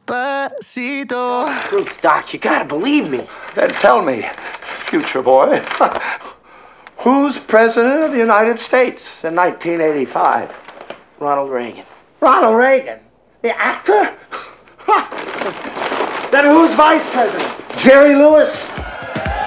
Despacito. Truth, Doc, you gotta believe me. Then tell me, future boy, who's president of the United States in 1985? Ronald Reagan. Ronald Reagan? The actor? Then who's vice president? Jerry Lewis?